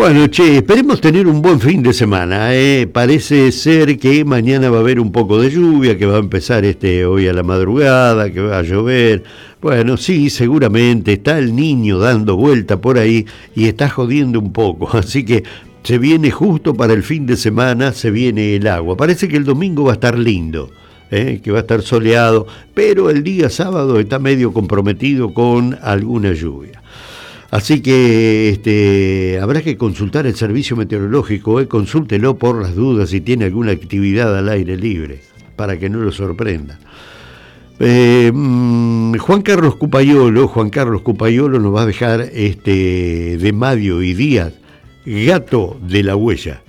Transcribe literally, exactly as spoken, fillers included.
Bueno, che, esperemos tener un buen fin de semana. ¿eh? Parece ser que mañana va a haber un poco de lluvia, que va a empezar este hoy a la madrugada, que va a llover. Bueno, sí, seguramente está el niño dando vuelta por ahí y está jodiendo un poco. Así que se viene justo para el fin de semana, se viene el agua. Parece que el domingo va a estar lindo. ¿eh? Que va a estar soleado, pero el día sábado está medio comprometido con alguna lluvia. Así que este, habrá que consultar el servicio meteorológico, ¿eh? Consúltelo por las dudas si tiene alguna actividad al aire libre, para que no lo sorprenda. Eh, mm, Juan Carlos Cupayolo, Juan Carlos Cupayolo nos va a dejar este, de Madio y Díaz, Gato de la Huella.